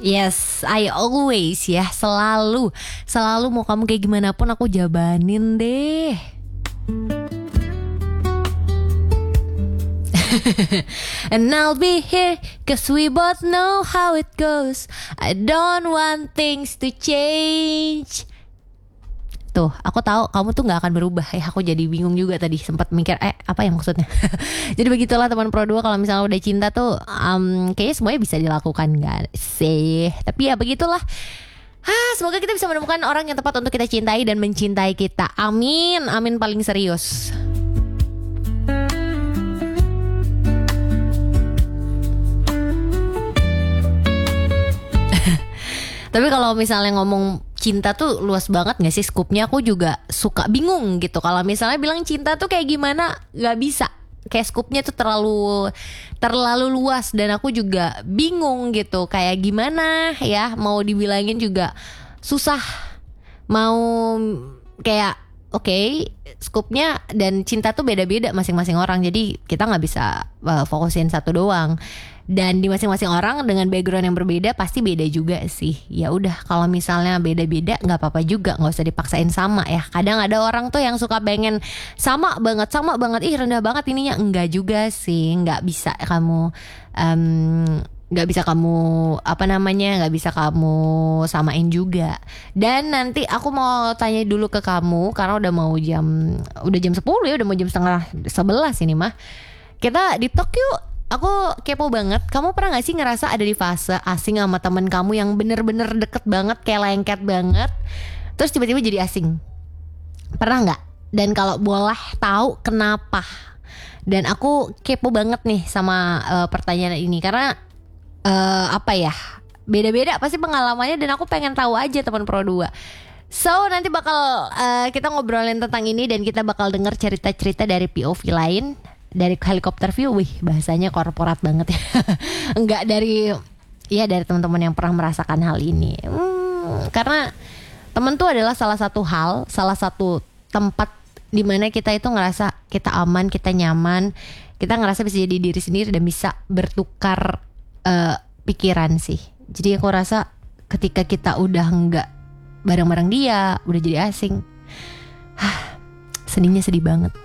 Yes, I always ya, selalu mau kamu kayak gimana pun aku jabanin deh. And I'll be here cause we both know how it goes. I don't want things to change. Tuh, aku tahu kamu tuh gak akan berubah. Aku jadi bingung juga tadi, sempat mikir apa ya maksudnya. Jadi begitulah teman Pro 2, kalau misalnya udah cinta tuh kayaknya semuanya bisa dilakukan gak sih. Tapi ya begitulah. Semoga kita bisa menemukan orang yang tepat untuk kita cintai dan mencintai kita. Amin, amin paling serius. Tapi kalau misalnya ngomong cinta tuh luas banget gak sih skupnya? Aku juga suka bingung gitu. Kalau misalnya bilang cinta tuh kayak gimana, gak bisa. Kayak skupnya tuh terlalu luas. Dan aku juga bingung gitu, kayak gimana ya, mau dibilangin juga susah. Mau kayak skupnya dan cinta tuh beda-beda masing-masing orang. Jadi kita gak bisa fokusin satu doang. Dan di masing-masing orang dengan background yang berbeda pasti beda juga sih. Ya udah, kalau misalnya beda-beda nggak apa-apa juga, nggak usah dipaksain sama ya. Kadang ada orang tuh yang suka pengen sama banget, rendah banget ininya. Enggak juga sih, nggak bisa kamu nggak bisa kamu samain juga. Dan nanti aku mau tanya dulu ke kamu, karena udah jam 10 ya, udah mau jam setengah 11 ini mah. Kita di talk yuk. Aku kepo banget, kamu pernah gak sih ngerasa ada di fase asing sama temen kamu yang bener-bener deket banget, kayak lengket banget, terus tiba-tiba jadi asing? Pernah gak? Dan kalau boleh tahu kenapa? Dan aku kepo banget nih sama pertanyaan ini, karena beda-beda pasti pengalamannya, dan aku pengen tahu aja teman Pro 2. So nanti bakal kita ngobrolin tentang ini, dan kita bakal denger cerita-cerita dari POV lain, dari helikopter view. Wih, bahasanya korporat banget ya. Enggak, dari teman-teman yang pernah merasakan hal ini. Karena teman tuh adalah salah satu tempat di mana kita itu ngerasa kita aman, kita nyaman, kita ngerasa bisa jadi diri sendiri dan bisa bertukar pikiran sih. Jadi aku rasa ketika kita udah enggak bareng-bareng dia, udah jadi asing, sedihnya sedih banget.